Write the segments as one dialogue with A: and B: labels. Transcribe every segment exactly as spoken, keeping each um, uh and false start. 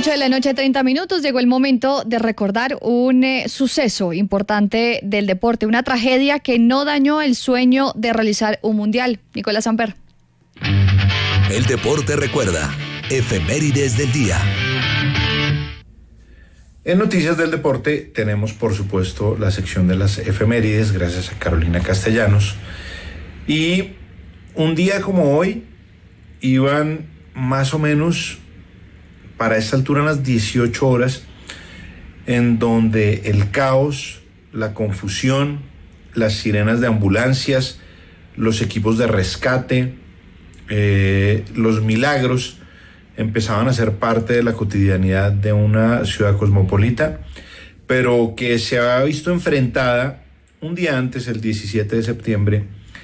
A: ocho de la noche, treinta minutos, llegó el momento de recordar un eh, suceso importante del deporte, una tragedia que no dañó el sueño de realizar un mundial. Nicolás Samper.
B: El deporte recuerda, efemérides del día.
C: En Noticias del Deporte tenemos, por supuesto, la sección de las efemérides, gracias a Carolina Castellanos. Y un día como hoy, iban más o menos para esta altura unas dieciocho horas, en donde el caos, la confusión, las sirenas de ambulancias, los equipos de rescate, eh, los milagros, empezaban a ser parte de la cotidianidad de una ciudad cosmopolita, pero que se había visto enfrentada un día antes, el diecisiete de septiembre,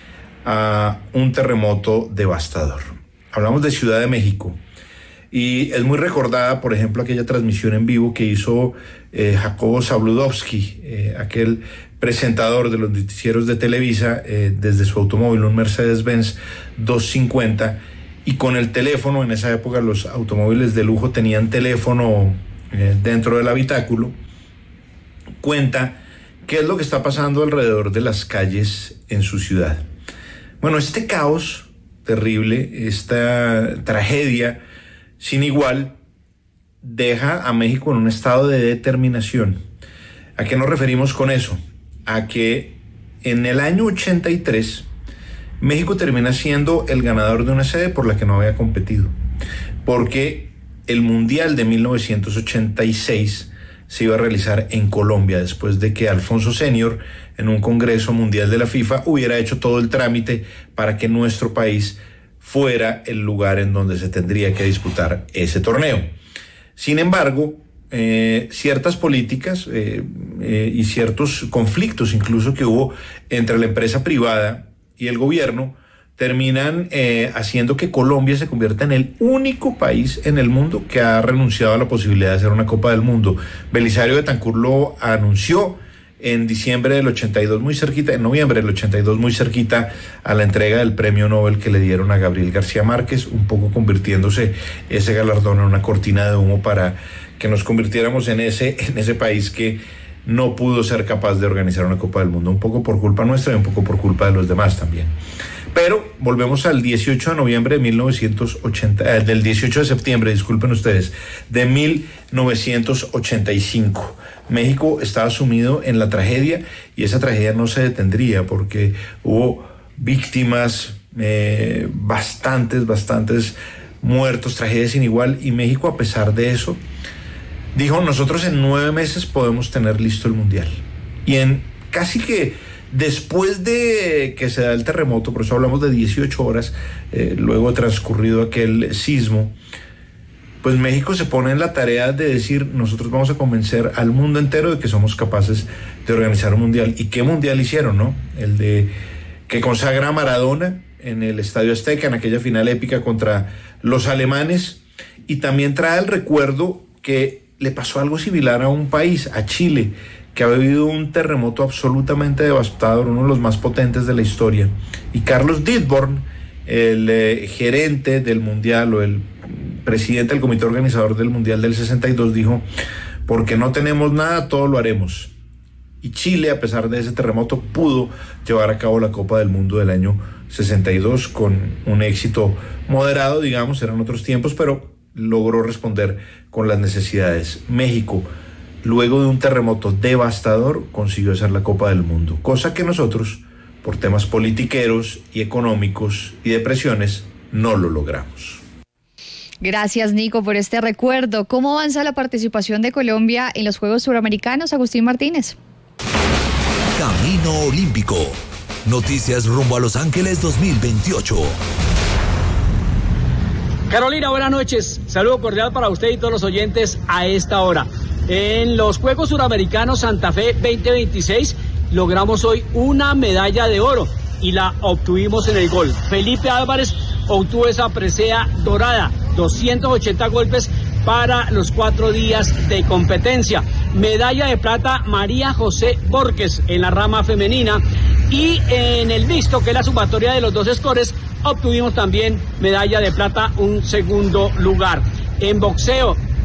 C: a un terremoto devastador. Hablamos de Ciudad de México, y es muy recordada, por ejemplo, aquella transmisión en vivo que hizo eh, Jacobo Zabludovsky, eh, aquel presentador de los noticieros de Televisa, eh, desde su automóvil, un Mercedes-Benz doscientos cincuenta, y con el teléfono. En esa época los automóviles de lujo tenían teléfono eh, dentro del habitáculo. Cuenta qué es lo que está pasando alrededor de las calles en su ciudad. Bueno, este caos terrible, esta tragedia sin igual, deja a México en un estado de determinación. ¿A qué nos referimos con eso? A que en el año ochenta y tres México termina siendo el ganador de una sede por la que no había competido, porque el Mundial de mil novecientos ochenta y seis se iba a realizar en Colombia, después de que Alfonso Senior, en un congreso mundial de la FIFA, hubiera hecho todo el trámite para que nuestro país fuera el lugar en donde se tendría que disputar ese torneo. Sin embargo, eh, ciertas políticas eh, eh, y ciertos conflictos incluso que hubo entre la empresa privada y el gobierno terminan eh, haciendo que Colombia se convierta en el único país en el mundo que ha renunciado a la posibilidad de hacer una Copa del Mundo. Belisario Betancur lo anunció en diciembre del ochenta y dos, muy cerquita, en noviembre del ochenta y dos, muy cerquita a la entrega del premio Nobel que le dieron a Gabriel García Márquez, un poco convirtiéndose ese galardón en una cortina de humo para que nos convirtiéramos en ese, en ese país que no pudo ser capaz de organizar una Copa del Mundo, un poco por culpa nuestra y un poco por culpa de los demás también. Pero volvemos al dieciocho de noviembre de mil novecientos ochenta, eh, del dieciocho de septiembre, disculpen ustedes, de mil novecientos ochenta y cinco. México estaba sumido en la tragedia y esa tragedia no se detendría porque hubo víctimas, eh, bastantes, bastantes muertos, tragedias sin igual, y México, a pesar de eso, dijo: nosotros en nueve meses podemos tener listo el Mundial. Y en casi que después de que se da el terremoto, por eso hablamos de dieciocho horas, eh, luego transcurrido aquel sismo, pues México se pone en la tarea de decir: nosotros vamos a convencer al mundo entero de que somos capaces de organizar un Mundial. ¿Y qué Mundial hicieron, no? El de que consagra a Maradona en el Estadio Azteca, en aquella final épica contra los alemanes, y también trae el recuerdo que le pasó algo similar a un país, a Chile, que ha vivido un terremoto absolutamente devastador, uno de los más potentes de la historia. Y Carlos Dittborn, el eh, gerente del Mundial, o el presidente del comité organizador del Mundial del sesenta y dos, dijo: porque no tenemos nada, todo lo haremos. Y Chile, a pesar de ese terremoto, pudo llevar a cabo la Copa del Mundo del año sesenta y dos con un éxito moderado, digamos, eran otros tiempos, pero logró responder con las necesidades. México, luego de un terremoto devastador, consiguió hacer la Copa del Mundo, cosa que nosotros, por temas politiqueros y económicos y de presiones, no lo logramos.
A: Gracias, Nico, por este recuerdo. ¿Cómo avanza la participación de Colombia en los Juegos Suramericanos? Agustín Martínez.
B: Camino Olímpico. Noticias rumbo a Los Ángeles dos mil veintiocho.
D: Carolina, buenas noches. Saludo cordial para usted y todos los oyentes a esta hora. En los Juegos Suramericanos Santa Fe veinte veintiséis logramos hoy una medalla de oro y la obtuvimos en el gol. Felipe Álvarez obtuvo esa presea dorada, doscientos ochenta golpes para los cuatro días de competencia. Medalla de plata María José Borges en la rama femenina, y en el mixto, que es la sumatoria de los dos scores, obtuvimos también medalla de plata, un segundo lugar. En boxeo,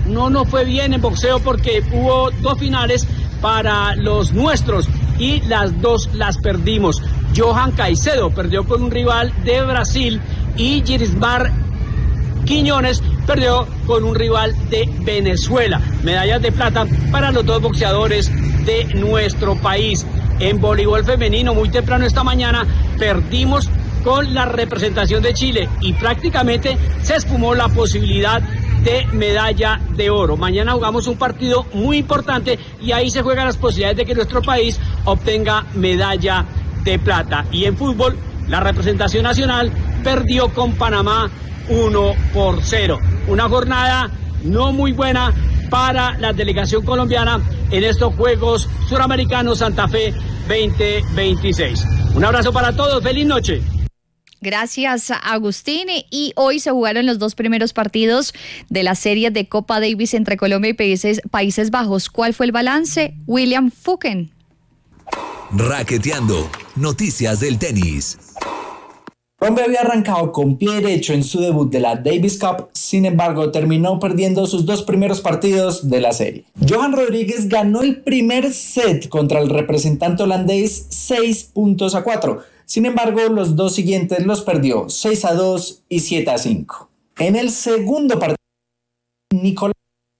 D: no nos fue bien en boxeo porque hubo dos finales para los nuestros y las dos las perdimos. Johan Caicedo perdió con un rival de Brasil y Girismar Quiñones perdió con un rival de Venezuela. Medallas de plata para los dos boxeadores de nuestro país. En voleibol femenino, muy temprano esta mañana, perdimos con la representación de Chile y prácticamente se esfumó la posibilidad de medalla de oro. Mañana jugamos un partido muy importante y ahí se juegan las posibilidades de que nuestro país obtenga medalla de plata. Y en fútbol, la representación nacional perdió con Panamá uno por cero. Una jornada no muy buena para la delegación colombiana en estos Juegos Suramericanos Santa Fe veinte veintiséis. Un abrazo para todos, feliz noche.
A: Gracias, Agustín. Y hoy se jugaron los dos primeros partidos de la serie de Copa Davis entre Colombia y Países, Países Bajos. ¿Cuál fue el balance? William Fuken.
B: Raqueteando. Noticias del tenis.
E: Colombia había arrancado con pie derecho en su debut de la Davis Cup, sin embargo terminó perdiendo sus dos primeros partidos de la serie. Johan Rodríguez ganó el primer set contra el representante holandés seis puntos a cuatro, sin embargo los dos siguientes los perdió seis a dos y siete a cinco. En el segundo partido, Nicolás...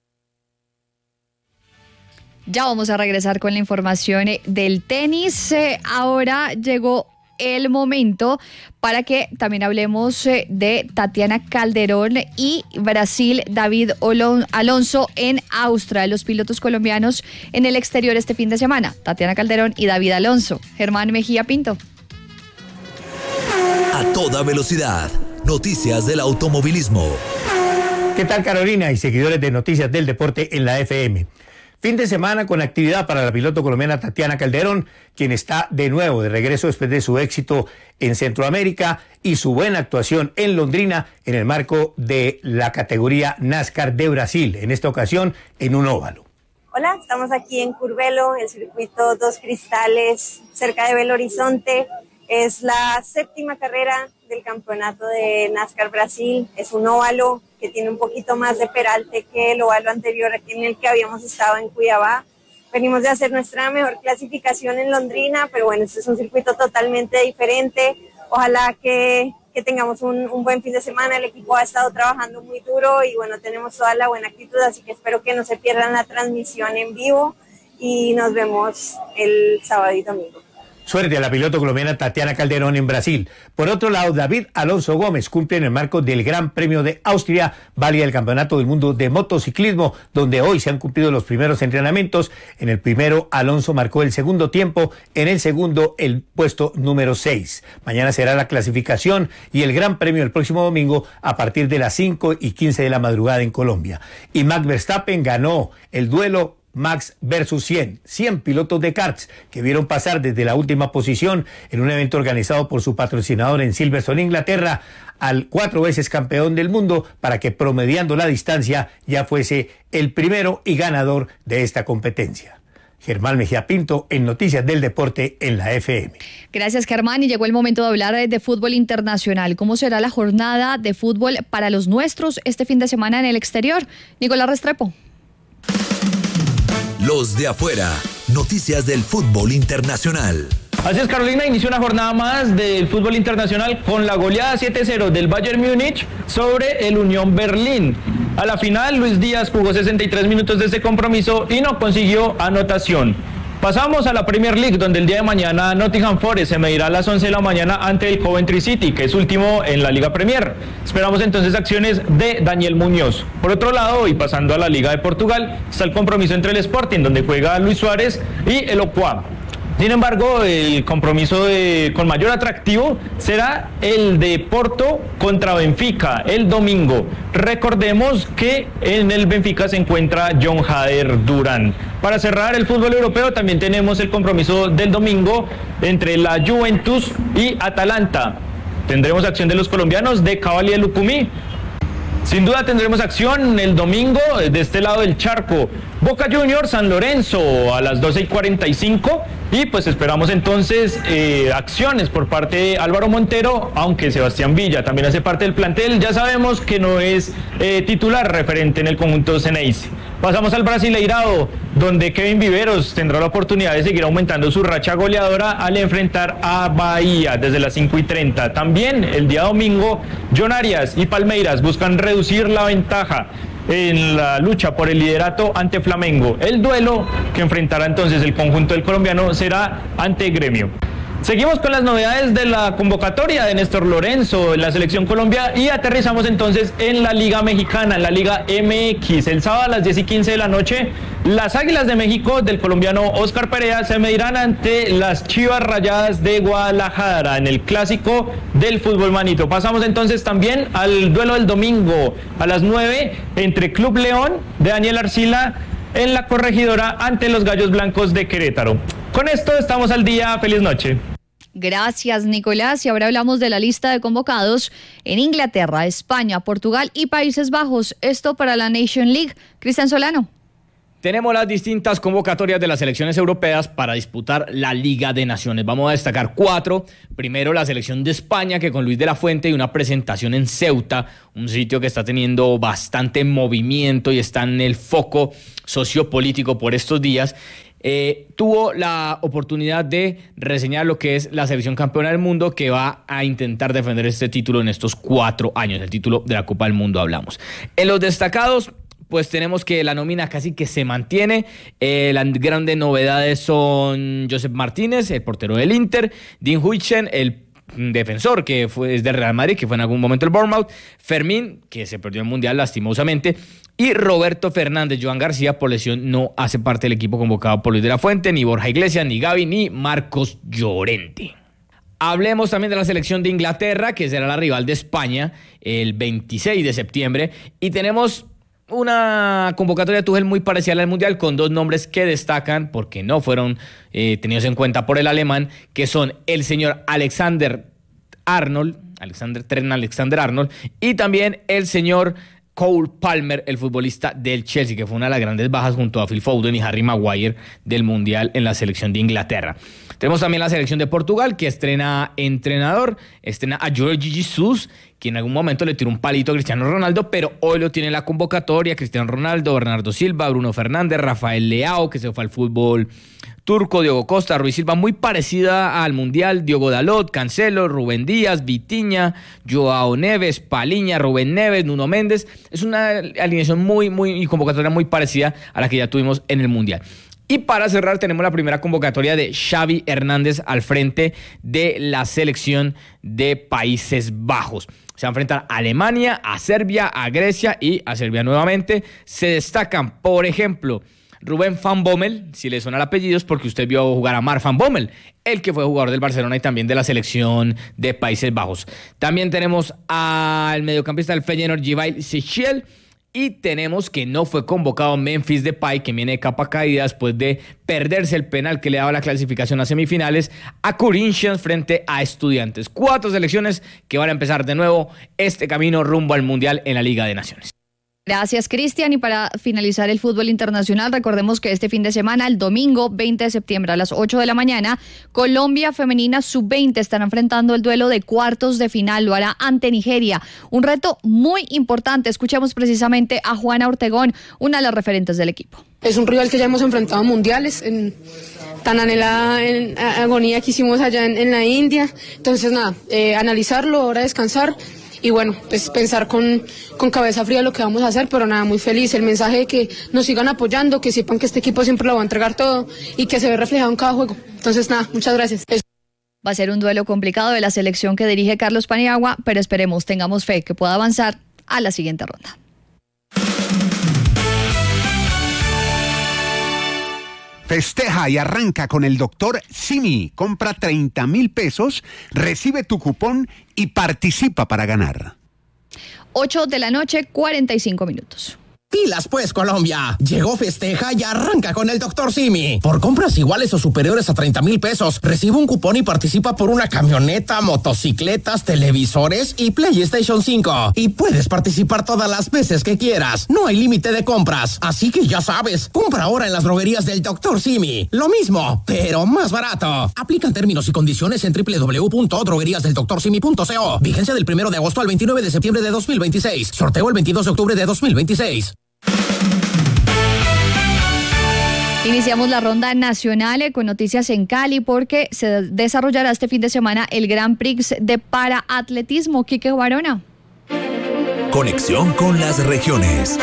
A: Ya vamos a regresar con la información del tenis. Eh, ahora llegó el momento para que también hablemos eh, de Tatiana Calderón y Brasil, David Olon- Alonso en Austria, los pilotos colombianos en el exterior este fin de semana. Tatiana Calderón y David Alonso. Germán Mejía Pinto.
B: A toda velocidad. Noticias del automovilismo.
F: ¿Qué tal, Carolina y seguidores de Noticias del Deporte en la F M? Fin de semana con actividad para la piloto colombiana Tatiana Calderón, quien está de nuevo de regreso después de su éxito en Centroamérica y su buena actuación en Londrina en el marco de la categoría NASCAR de Brasil, en esta ocasión en un óvalo.
G: Hola, estamos aquí en Curvelo, el circuito Dos Cristales, cerca de Belo Horizonte. Es la séptima carrera del campeonato de NASCAR Brasil. Es un óvalo que tiene un poquito más de peralte que el óvalo anterior en el que habíamos estado en Cuiabá. Venimos de hacer nuestra mejor clasificación en Londrina, pero bueno, este es un circuito totalmente diferente. Ojalá que, que tengamos un, un buen fin de semana. El equipo ha estado trabajando muy duro y bueno, tenemos toda la buena actitud, así que espero que no se pierdan la transmisión en vivo y nos vemos el sábado y domingo.
F: Suerte a la piloto colombiana Tatiana Calderón en Brasil. Por otro lado, David Alonso Gómez cumple en el marco del Gran Premio de Austria, válida del Campeonato del Mundo de Motociclismo, donde hoy se han cumplido los primeros entrenamientos. En el primero, Alonso marcó el segundo tiempo, en el segundo, el puesto número seis. Mañana será la clasificación y el Gran Premio el próximo domingo a partir de las cinco y quince de la madrugada en Colombia. Y Max Verstappen ganó el duelo Max versus cien, cien pilotos de karts que vieron pasar desde la última posición en un evento organizado por su patrocinador en Silverstone, Inglaterra, al cuatro veces campeón del mundo para que promediando la distancia ya fuese el primero y ganador de esta competencia. Germán Mejía Pinto en Noticias del Deporte en la F M.
A: Gracias, Germán, y llegó el momento de hablar de fútbol internacional. ¿Cómo será la jornada de fútbol para los nuestros este fin de semana en el exterior? Nicolás Restrepo.
B: Los de afuera. Noticias del fútbol internacional.
H: Así es, Carolina, inició una jornada más del fútbol internacional con la goleada siete cero del Bayern Múnich sobre el Unión Berlín. A la final, Luis Díaz jugó sesenta y tres minutos de ese compromiso y no consiguió anotación. Pasamos a la Premier League, donde el día de mañana Nottingham Forest se medirá a las once de la mañana ante el Coventry City, que es último en la Liga Premier. Esperamos entonces acciones de Daniel Muñoz. Por otro lado, y pasando a la Liga de Portugal, está el compromiso entre el Sporting, donde juega Luis Suárez, y el Ocoa. Sin embargo, el compromiso de, con mayor atractivo será el de Porto contra Benfica el domingo. Recordemos que en el Benfica se encuentra John Hader Durán. Para cerrar el fútbol europeo también tenemos el compromiso del domingo entre la Juventus y Atalanta. Tendremos acción de los colombianos de Cavalier Lucumí. Sin duda tendremos acción el domingo de este lado del charco. Boca Juniors, San Lorenzo a las doce y cuarenta y cinco. Y pues esperamos entonces eh, acciones por parte de Álvaro Montero, aunque Sebastián Villa también hace parte del plantel. Ya sabemos que no es eh, titular referente en el conjunto Ceneice. Pasamos al Brasileirao, donde Kevin Viveros tendrá la oportunidad de seguir aumentando su racha goleadora al enfrentar a Bahía desde las cinco y treinta. También el día domingo, John Arias y Palmeiras buscan reducir la ventaja en la lucha por el liderato ante Flamengo. El duelo que enfrentará entonces el conjunto del colombiano será ante Gremio. Seguimos con las novedades de la convocatoria de Néstor Lorenzo en la Selección Colombia y aterrizamos entonces en la Liga Mexicana, en la Liga M X. El sábado a las diez y quince de la noche, las Águilas de México del colombiano Oscar Perea se medirán ante las Chivas Rayadas de Guadalajara en el clásico del fútbol manito. Pasamos entonces también al duelo del domingo a las nueve entre Club León de Daniel Arcila en la Corregidora ante los Gallos Blancos de Querétaro. Con esto estamos al día. Feliz noche.
A: Gracias, Nicolás. Y ahora hablamos de la lista de convocados en Inglaterra, España, Portugal y Países Bajos. Esto para la Nation League. Cristian Solano.
I: Tenemos las distintas convocatorias de las selecciones europeas para disputar la Liga de Naciones. Vamos a destacar cuatro. Primero, la selección de España, que con Luis de la Fuente y una presentación en Ceuta, un sitio que está teniendo bastante movimiento y está en el foco sociopolítico por estos días. Eh, tuvo la oportunidad de reseñar lo que es la selección campeona del mundo, que va a intentar defender este título en estos cuatro años, el título de la Copa del Mundo hablamos. En los destacados, pues tenemos que la nómina casi que se mantiene. Eh, las grandes novedades son Josep Martínez, el portero del Inter, Dean Huijsen, el defensor que fue es del Real Madrid, que fue en algún momento el Bournemouth, Fermín, que se perdió el Mundial lastimosamente, y Roberto Fernández. Joan García, por lesión, no hace parte del equipo convocado por Luis de la Fuente, ni Borja Iglesias, ni Gavi, ni Marcos Llorente. Hablemos también de la selección de Inglaterra, que será la rival de España el veintiséis de septiembre, y tenemos una convocatoria de Tuchel muy parecida al Mundial, con dos nombres que destacan porque no fueron eh, tenidos en cuenta por el alemán, que son el señor Alexander Arnold, Alexander Trent Alexander-Arnold, y también el señor Cole Palmer, el futbolista del Chelsea, que fue una de las grandes bajas junto a Phil Foden y Harry Maguire del Mundial en la selección de Inglaterra. Tenemos también la selección de Portugal, que estrena entrenador, estrena a Jorge Jesus, que en algún momento le tiró un palito a Cristiano Ronaldo, pero hoy lo tiene en la convocatoria. Cristiano Ronaldo, Bernardo Silva, Bruno Fernández, Rafael Leao, que se fue al fútbol turco, Diogo Costa, Ruiz Silva, muy parecida al Mundial, Diogo Dalot, Cancelo, Rubén Díaz, Vitinha, Joao Neves, Paliña, Rubén Neves, Nuno Méndez. Es una alineación muy, muy, y convocatoria muy parecida a la que ya tuvimos en el Mundial. Y para cerrar tenemos la primera convocatoria de Xavi Hernández al frente de la selección de Países Bajos. Se va a enfrentar a Alemania, a Serbia, a Grecia y a Serbia nuevamente. Se destacan, por ejemplo, Rubén Van Bommel, si le suena el apellido es porque usted vio jugar a Marc Van Bommel, el que fue jugador del Barcelona y también de la selección de Países Bajos. También tenemos al mediocampista del Feyenoord, Givail Sichel. Y tenemos que no fue convocado Memphis Depay, que viene de capa caída después de perderse el penal que le daba la clasificación a semifinales a Corinthians frente a Estudiantes. Cuatro selecciones que van a empezar de nuevo este camino rumbo al Mundial en la Liga de Naciones.
A: Gracias, Cristian. Y para finalizar el fútbol internacional, recordemos que este fin de semana, el domingo veinte de septiembre a las ocho de la mañana, Colombia Femenina sub veinte estará enfrentando el duelo de cuartos de final. Lo hará ante Nigeria. Un reto muy importante. Escuchemos precisamente a Juana Ortegón, una de las referentes del equipo.
J: Es un rival que ya hemos enfrentado en mundiales, en tan anhelada en agonía que hicimos allá en, en la India. Entonces, nada, eh, analizarlo, ahora descansar. Y bueno, pues pensar con, con cabeza fría lo que vamos a hacer, pero nada, muy feliz. El mensaje de que nos sigan apoyando, que sepan que este equipo siempre lo va a entregar todo y que se ve reflejado en cada juego. Entonces nada, muchas gracias.
A: Va a ser un duelo complicado de la selección que dirige Carlos Paniagua, pero esperemos, tengamos fe que pueda avanzar a la siguiente ronda.
K: Festeja y arranca con el doctor Simi. Compra treinta mil pesos, recibe tu cupón y participa para ganar.
A: ocho de la noche, cuarenta y cinco minutos.
L: Pilas pues, Colombia. Llegó Festeja y arranca con el doctor Simi. Por compras iguales o superiores a treinta mil pesos, recibe un cupón y participa por una camioneta, motocicletas, televisores y PlayStation cinco. Y puedes participar todas las veces que quieras. No hay límite de compras. Así que ya sabes, compra ahora en las droguerías del doctor Simi. Lo mismo, pero más barato. Aplican términos y condiciones en doble u doble u doble u punto droguerías del doctor simi punto co. Vigencia del primero de agosto al veintinueve de septiembre de dos mil veintiséis. Sorteo el veintidós de octubre de dos mil veintiséis.
A: Iniciamos la ronda nacional con noticias en Cali porque se desarrollará este fin de semana el Gran Prix de paraatletismo. Quique Barona.
B: Conexión con las regiones.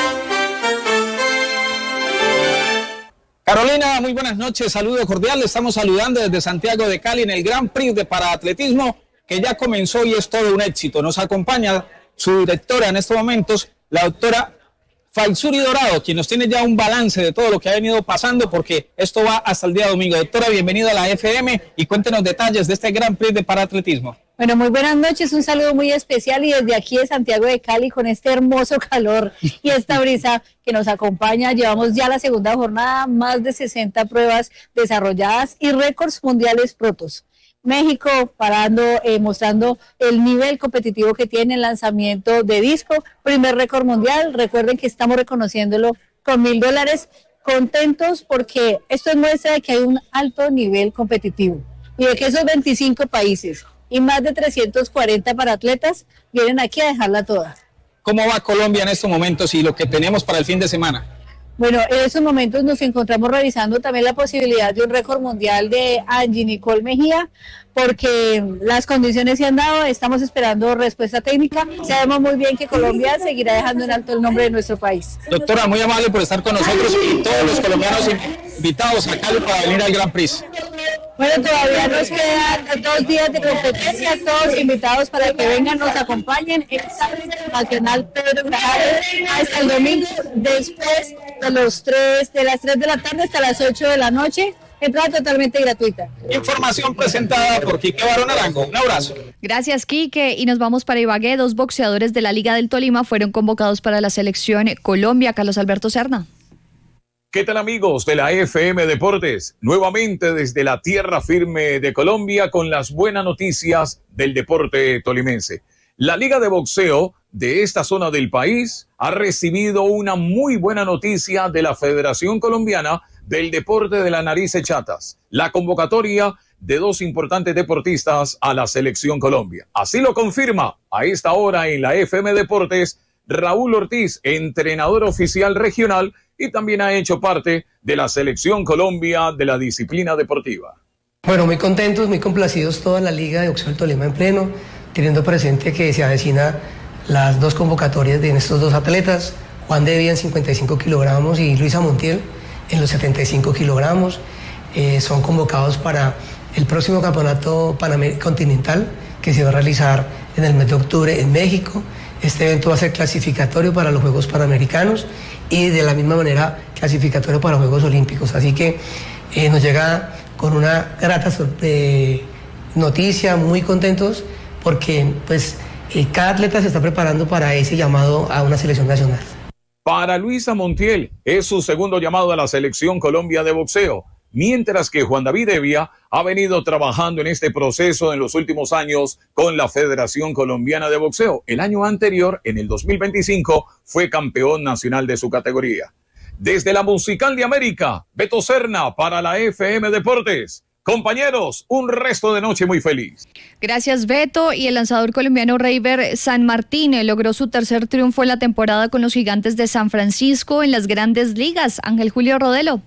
M: Carolina, muy buenas noches, saludo cordial. Le estamos saludando desde Santiago de Cali en el Gran Prix de paraatletismo que ya comenzó y es todo un éxito. Nos acompaña su directora en estos momentos, la doctora Falsuri Dorado, quien nos tiene ya un balance de todo lo que ha venido pasando, porque esto va hasta el día domingo. Doctora, bienvenida a la F M y cuéntenos detalles de este Gran Prix de paraatletismo.
N: Bueno, muy buenas noches, un saludo muy especial y desde aquí de Santiago de Cali con este hermoso calor y esta brisa que nos acompaña. Llevamos ya la segunda jornada, más de sesenta pruebas desarrolladas y récords mundiales rotos. México parando, eh, mostrando el nivel competitivo que tiene el lanzamiento de disco, primer récord mundial. Recuerden que estamos reconociéndolo con mil dólares, contentos porque esto es muestra de que hay un alto nivel competitivo y de que esos veinticinco países y más de trescientos cuarenta paratletas vienen aquí a dejarla toda.
M: ¿Cómo va Colombia en estos momentos y lo que tenemos para el fin de semana?
N: Bueno, en estos momentos nos encontramos revisando también la posibilidad de un récord mundial de Angie Nicole Mejía, porque las condiciones se han dado, estamos esperando respuesta técnica. Sabemos muy bien que Colombia seguirá dejando en alto el nombre de nuestro país.
M: Doctora, muy amable por estar con nosotros y todos los colombianos invitados a Cali para venir al Gran Prix.
N: Bueno, todavía nos quedan dos días de competencia, todos invitados para que vengan, nos acompañen en el Nacional Pedro Grajales hasta el domingo, después de los tres, de las tres de la tarde hasta las ocho de la noche. Entrada totalmente gratuita.
M: Información presentada por Quique Barón Arango. Un abrazo.
A: Gracias, Quique. Y nos vamos para Ibagué. Dos boxeadores de la Liga del Tolima fueron convocados para la selección Colombia. Carlos Alberto Serna.
O: ¿Qué tal, amigos de la F M Deportes? Nuevamente desde la tierra firme de Colombia con las buenas noticias del deporte tolimense. La Liga de Boxeo de esta zona del país ha recibido una muy buena noticia de la Federación Colombiana del Deporte de la Narices Chatas, la convocatoria de dos importantes deportistas a la Selección Colombia. Así lo confirma a esta hora en la F M Deportes Raúl Ortiz, entrenador oficial regional y también ha hecho parte de la Selección Colombia de la disciplina deportiva.
P: Bueno, muy contentos, muy complacidos toda la Liga de Boxeo del Tolima en pleno, teniendo presente que se avecina las dos convocatorias de estos dos atletas, Juan de Vía en cincuenta y cinco kilogramos y Luisa Montiel en los setenta y cinco kilogramos. Eh, son convocados para el próximo campeonato continental que se va a realizar en el mes de octubre en México. Este evento va a ser clasificatorio para los Juegos Panamericanos y de la misma manera clasificatorio para los Juegos Olímpicos. Así que eh, nos llega con una grata eh, noticia, muy contentos porque pues eh, cada atleta se está preparando para ese llamado a una selección nacional.
O: Para Luisa Montiel es su segundo llamado a la Selección Colombia de Boxeo, mientras que Juan David Evia ha venido trabajando en este proceso en los últimos años con la Federación Colombiana de Boxeo. El año anterior, en el dos mil veinticinco, fue campeón nacional de su categoría. Desde la Musical de América, Beto Serna para la F M Deportes. Compañeros, un resto de noche muy feliz.
A: Gracias, Beto. Y el lanzador colombiano Reiber San Martín logró su tercer triunfo en la temporada con los Gigantes de San Francisco en las Grandes Ligas. Ángel Julio Rodelo.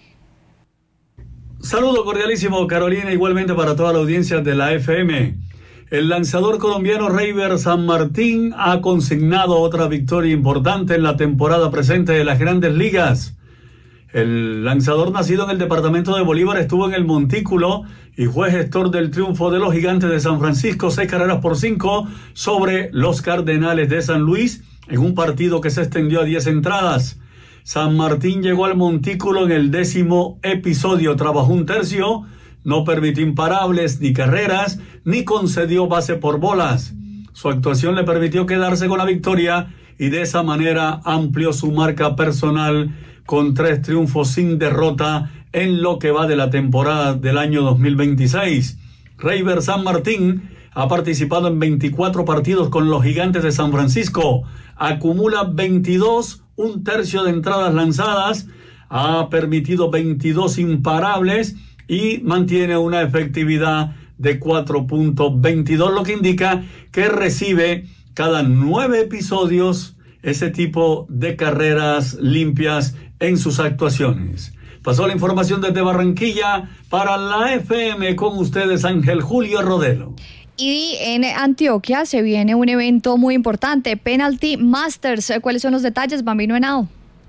Q: Saludo cordialísimo, Carolina, igualmente para toda la audiencia de la F M. El lanzador colombiano Reiber San Martín ha consignado otra victoria importante en la temporada presente de las Grandes Ligas. El lanzador nacido en el departamento de Bolívar estuvo en el montículo y fue gestor del triunfo de los Gigantes de San Francisco, seis carreras por cinco sobre los Cardenales de San Luis en un partido que se extendió a diez entradas. San Martín llegó al montículo en el décimo episodio, trabajó un tercio, no permitió imparables ni carreras, ni concedió base por bolas. Su actuación le permitió quedarse con la victoria y de esa manera amplió su marca personal con tres triunfos sin derrota en lo que va de la temporada del año dos mil veintiséis. Reiber San Martín ha participado en veinticuatro partidos con los Gigantes de San Francisco, acumula veintidós, un tercio de entradas lanzadas, ha permitido veintidós imparables y mantiene una efectividad de cuatro punto veintidós, lo que indica que recibe cada nueve episodios ese tipo de carreras limpias en sus actuaciones. Pasó la información desde Barranquilla para la F M con ustedes Ángel Julio Rodelo.
A: Y en Antioquia se viene un evento muy importante, Penalty Masters. ¿Cuáles son los detalles, Bambino Henao?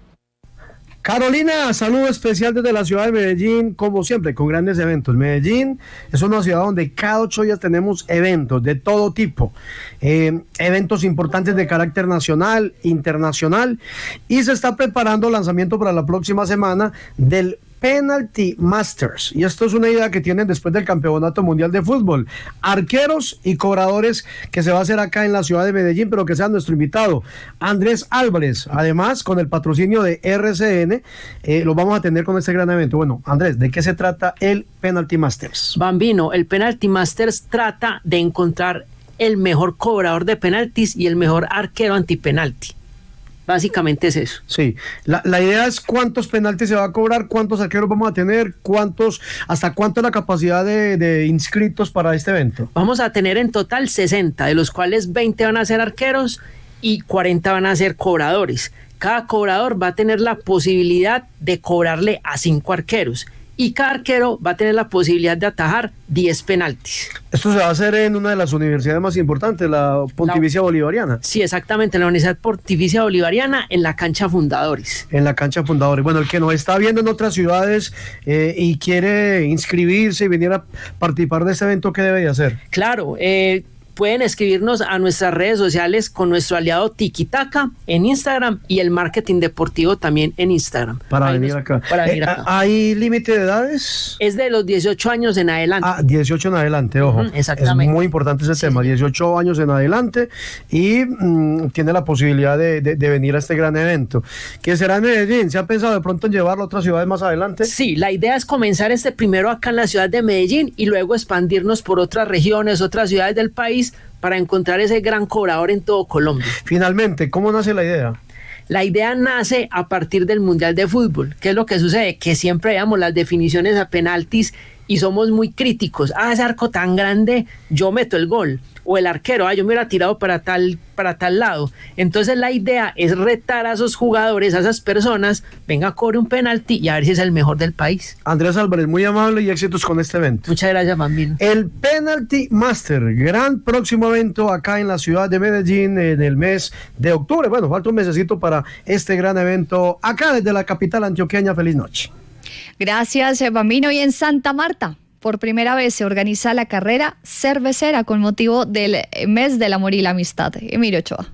R: Carolina, saludo especial desde la ciudad de Medellín, como siempre, con grandes eventos. Medellín es una ciudad donde cada ocho días tenemos eventos de todo tipo, eh, eventos importantes de carácter nacional, internacional, y se está preparando el lanzamiento para la próxima semana del Penalty Masters, y esto es una idea que tienen después del Campeonato Mundial de Fútbol, arqueros y cobradores, que se va a hacer acá en la ciudad de Medellín, pero que sea nuestro invitado Andrés Álvarez. Además, con el patrocinio de R C N, eh, lo vamos a tener con este gran evento. Bueno, Andrés, ¿de qué se trata el Penalty Masters?
S: Bambino, el Penalty Masters trata de encontrar el mejor cobrador de penaltis y el mejor arquero antipenalti. Básicamente es eso.
R: Sí, la, la idea es cuántos penaltis se va a cobrar, cuántos arqueros vamos a tener, cuántos, hasta cuánto es la capacidad de, de inscritos para este evento.
S: Vamos a tener en total sesenta, de los cuales veinte van a ser arqueros y cuarenta van a ser cobradores. Cada cobrador va a tener la posibilidad de cobrarle a cinco arqueros, y cada arquero va a tener la posibilidad de atajar diez penaltis.
R: Esto se va a hacer en una de las universidades más importantes, la Pontificia no. Bolivariana.
S: Sí, exactamente, en la Universidad Pontificia Bolivariana, en la cancha Fundadores.
R: En la cancha Fundadores. Bueno, el que nos está viendo en otras ciudades eh, y quiere inscribirse y venir a participar de este evento, ¿qué debe de hacer?
S: Claro, eh... pueden escribirnos a nuestras redes sociales con nuestro aliado Tikitaka en Instagram y el marketing deportivo también en Instagram.
R: Para Ahí venir nos, acá. Para venir eh, acá. ¿Hay límite de edades?
S: Es de los dieciocho años en adelante.
R: Ah, dieciocho en adelante, ojo. Uh-huh, exactamente. Es muy importante ese sí, tema, dieciocho años en adelante, y mmm, tiene la posibilidad de, de, de venir a este gran evento. ¿Qué será en Medellín? ¿Se ha pensado de pronto en llevarlo a otras ciudades más adelante?
S: Sí, la idea es comenzar este primero acá en la ciudad de Medellín y luego expandirnos por otras regiones, otras ciudades del país, para encontrar ese gran cobrador en todo Colombia.
R: Finalmente, ¿cómo nace la idea?
S: La idea nace a partir del Mundial de Fútbol. ¿Qué es lo que sucede? Que siempre veamos las definiciones a penaltis y somos muy críticos. Ah, ese arco tan grande, yo meto el gol. O el arquero, ah, yo me hubiera tirado para tal, para tal lado. Entonces la idea es retar a esos jugadores, a esas personas, venga, cobre un penalti y a ver si es el mejor del país.
R: Andrés Álvarez, muy amable y éxitos con este evento.
S: Muchas gracias, Bambino.
R: El Penalty Master, gran próximo evento acá en la ciudad de Medellín en el mes de octubre. Bueno, falta un mesecito para este gran evento acá desde la capital antioqueña. Feliz noche.
A: Gracias, Bambino. Y en Santa Marta, por primera vez se organiza la carrera cervecera con motivo del mes del amor y la amistad. Emilio Ochoa.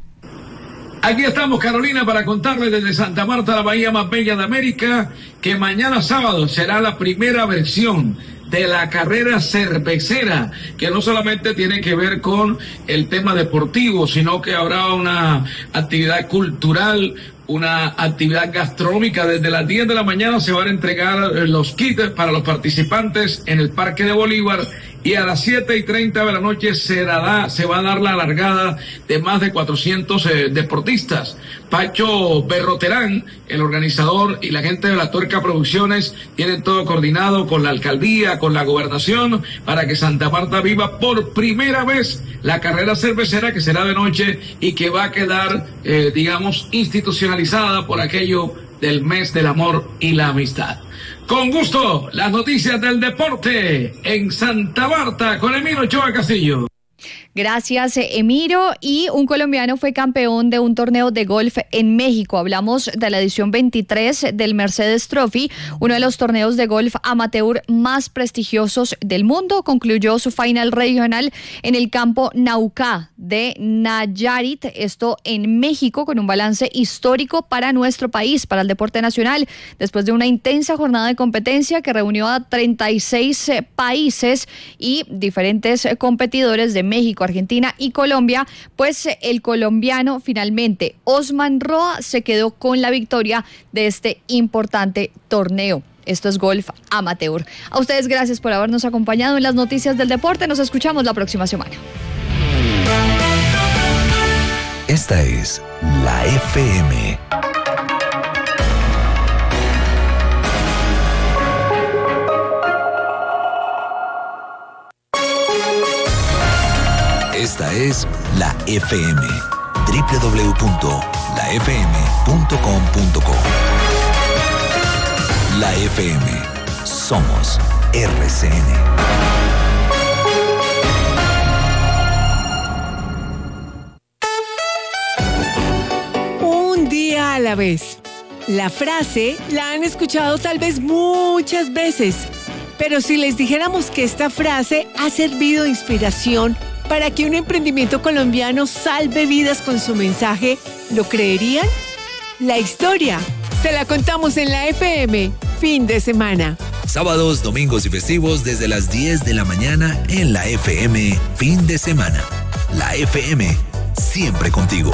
T: Aquí estamos, Carolina, para contarles desde Santa Marta, la bahía más bella de América, que mañana sábado será la primera versión de la carrera cervecera, que no solamente tiene que ver con el tema deportivo, sino que habrá una actividad cultural, una actividad gastronómica. Desde las diez de la mañana se van a entregar los kits para los participantes en el Parque de Bolívar, y a las siete y treinta de la noche se, dará, se va a dar la largada de más de cuatrocientos eh, deportistas. Pacho Berroterán, el organizador, y la gente de La Tuerca Producciones tienen todo coordinado con la alcaldía, con la gobernación, para que Santa Marta viva por primera vez la carrera cervecera, que será de noche y que va a quedar, eh, digamos, institucionalizada por aquello del mes del amor y la amistad. Con gusto, las noticias del deporte en Santa Marta con Emilio Ochoa Castillo.
A: Gracias, Emiro. Y un colombiano fue campeón de un torneo de golf en México. Hablamos de la edición veintitrés del Mercedes Trophy, uno de los torneos de golf amateur más prestigiosos del mundo. Concluyó su final regional en el campo Naucá de Nayarit, esto en México, con un balance histórico para nuestro país, para el deporte nacional, después de una intensa jornada de competencia que reunió a treinta y seis países y diferentes competidores de México, Argentina y Colombia, pues el colombiano finalmente Osman Roa se quedó con la victoria de este importante torneo. Esto es golf amateur. A ustedes gracias por habernos acompañado en las noticias del deporte. Nos escuchamos la próxima semana.
B: Esta es la F M. Esta es la F M. doble u doble u doble u punto la f m punto com punto co. La F M. Somos R C N.
U: Un día a la vez. La frase la han escuchado tal vez muchas veces, pero si les dijéramos que esta frase ha servido de inspiración para que un emprendimiento colombiano salve vidas con su mensaje, ¿lo creerían? La historia se la contamos en la F M, fin de semana.
B: Sábados, domingos y festivos desde las diez de la mañana en la F M, fin de semana. La F M, siempre contigo.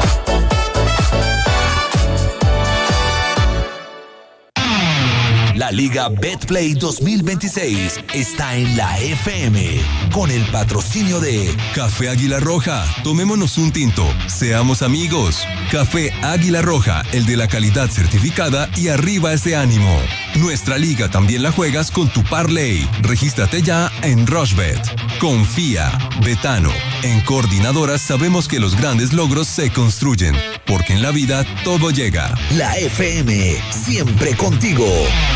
B: La Liga Betplay dos mil veintiséis está en la F M con el patrocinio de
V: Café Águila Roja. Tomémonos un tinto. Seamos amigos. Café Águila Roja, el de la calidad certificada y arriba ese ánimo. Nuestra liga también la juegas con tu parlay. Regístrate ya en Rushbet. Confía. Betano. En Coordinadoras sabemos que los grandes logros se construyen, porque en la vida todo llega.
B: La F M, siempre contigo.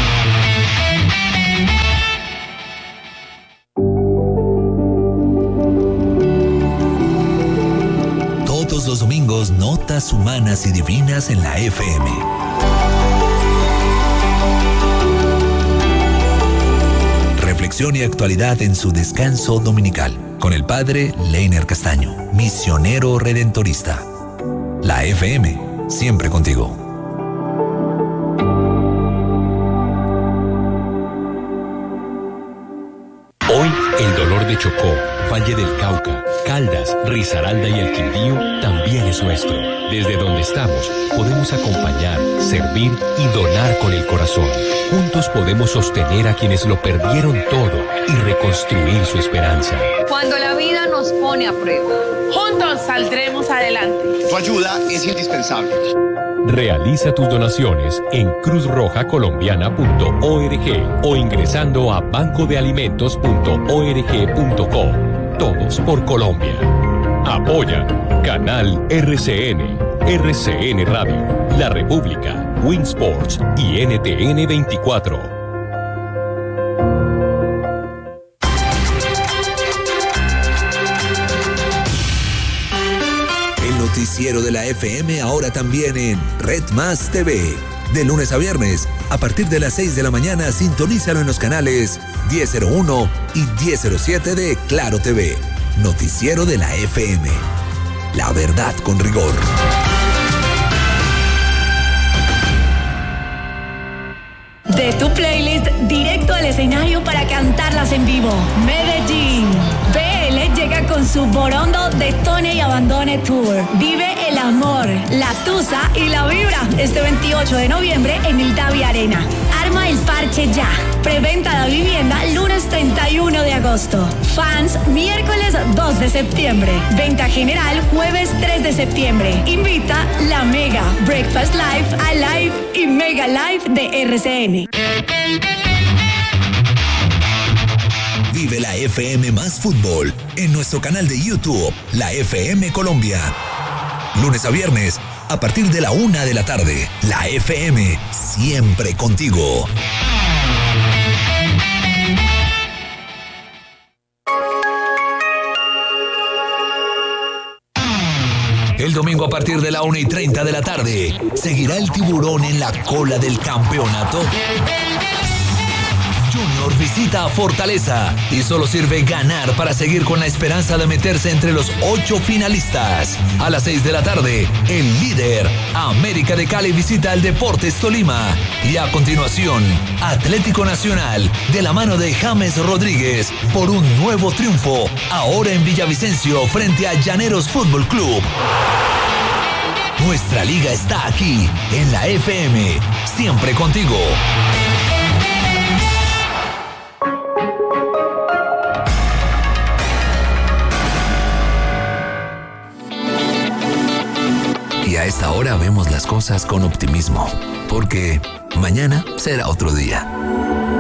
B: Todos los domingos, notas humanas y divinas en la F M. Reflexión y actualidad en su descanso dominical, con el padre Leiner Castaño, misionero redentorista. La F M, siempre contigo.
W: Hoy, el dolor de Chocó, Valle del Cauca, Caldas, Risaralda y el Quindío también es nuestro. Desde donde estamos, podemos acompañar, servir y donar con el corazón. Juntos podemos sostener a quienes lo perdieron todo y reconstruir su esperanza.
X: Cuando la vida nos pone a prueba, juntos saldremos adelante.
Y: Tu ayuda es indispensable.
W: Realiza tus donaciones en cruz roja colombiana punto org o ingresando a banco de alimentos punto org punto co. Todos por Colombia. Apoya Canal R C N, R C N Radio, La República, Winsports y N T N veinticuatro.
B: Noticiero de la F M ahora también en Red Más T V. De lunes a viernes, a partir de las seis de la mañana, sintonízalo en los canales diez cero uno y diez cero siete de Claro T V. Noticiero de la F M. La verdad con rigor.
Z: De tu playlist directo al escenario para cantarlas en vivo. Medellín. B L llega con su Borondo Detone y Abandone Tour. Vive el amor, la tusa y la vibra este veintiocho de noviembre en el Davi Arena. Arma el parche ya. Preventa de vivienda lunes treinta y uno de agosto. Fans miércoles dos de septiembre. Venta general jueves tres de septiembre. Invita la Mega, Breakfast Live, Alive y Mega Live de R C N.
B: Vive la F M más fútbol en nuestro canal de YouTube, la F M Colombia. Lunes a viernes, a partir de la una de la tarde, la F M, siempre contigo. El domingo a partir de la una y treinta de la tarde, ¿seguirá el tiburón en la cola del campeonato? Junior Junior visita a Fortaleza y solo sirve ganar para seguir con la esperanza de meterse entre los ocho finalistas. A las seis de la tarde, el líder, América de Cali, visita al Deportes Tolima. Y a continuación, Atlético Nacional, de la mano de James Rodríguez, por un nuevo triunfo, ahora en Villavicencio frente a Llaneros Fútbol Club. Nuestra liga está aquí, en la F M, siempre contigo. Y a esta hora vemos las cosas con optimismo, porque mañana será otro día.